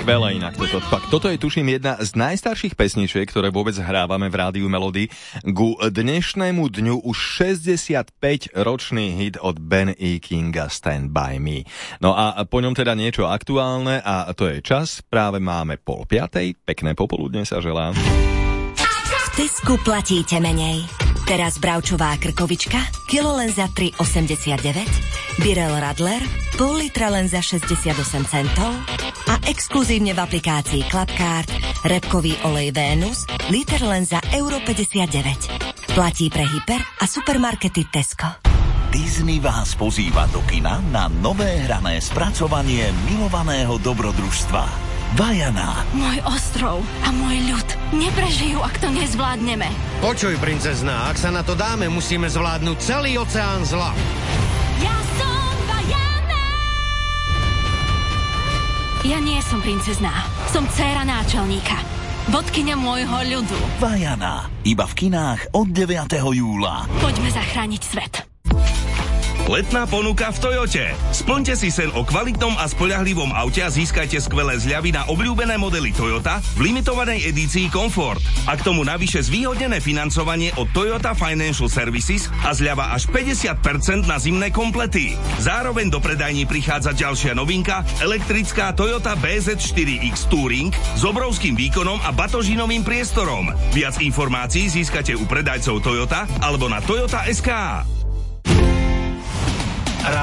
Skvelé inak toto. Toto je tuším jedna z najstarších pesničiek, ktoré vôbec hrávame v Rádiu Melody. Ku dnešnému dňu už 65-ročný hit od Ben E. Kinga Stand By Me. No a po ňom teda niečo aktuálne a to je čas. Práve máme 4:30. Pekné popoludne sa želám. V Tesku platíte menej. Teraz bravčová krkovička, kilo len za 3,89, Birel Radler, pol litra len za 68 centov a exkluzívne v aplikácii Clubcard repkový olej Venus, liter len za euro 59. Platí pre hyper a supermarkety Tesco. Disney vás pozýva do kina na nové hrané spracovanie milovaného dobrodružstva Vajana. Môj ostrov a môj ľud neprežijú, ak to nezvládneme. Počuj, princezná, ak sa na to dáme, musíme zvládnuť celý oceán zla. Ja som Vajana! Ja nie som princezná, som dcéra náčelníka. Bodkyňa môjho ľudu. Vajana. Iba v kinách od 9. júla. Poďme zachrániť svet. Letná ponuka v Toyote. Splňte si sen o kvalitnom a spoľahlivom aute a získajte skvelé zľavy na obľúbené modely Toyota v limitovanej edícii Comfort. A k tomu navyše zvýhodnené financovanie od Toyota Financial Services a zľava až 50% na zimné komplety. Zároveň do predajní prichádza ďalšia novinka, elektrická Toyota BZ4X Touring s obrovským výkonom a batožinovým priestorom. Viac informácií získate u predajcov Toyota alebo na Toyota.sk.